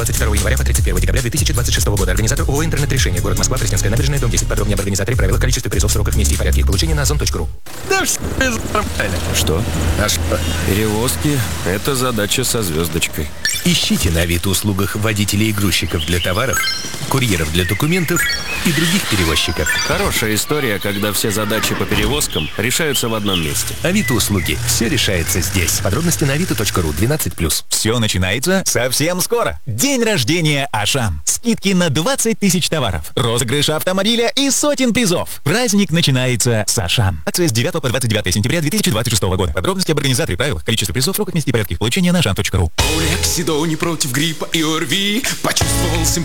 22 января по 31 декабря 2026 года. Организатор ООО «Интернет-решение». Город Москва, Пресненская набережная, дом 10. Подробнее об организаторе, правилах, количестве призов, сроках, месте и порядке их получения на озон.ру. Да все нормально. Что? А что? Перевозки – это задача со звездочкой. Ищите на Авито-услугах водителей и грузчиков для товаров, курьеров для документов и других перевозчиков. Хорошая история, когда все задачи по перевозкам решаются в одном месте. Авито-услуги. Все решается здесь. Подробности на avito.ru 12+. Все начинается совсем скоро. День рождения Ашан. Скидки на 20 тысяч товаров. Розыгрыш автомобиля и сотен призов. Праздник начинается с Ашан. Акция с 9 по 29 сентября 2026 года. Подробности об организаторе, правилах, количестве призов, сроках, месте и порядке их получения на ашан.ру. Олег Седой против гриппа и ОРВИ почувствовал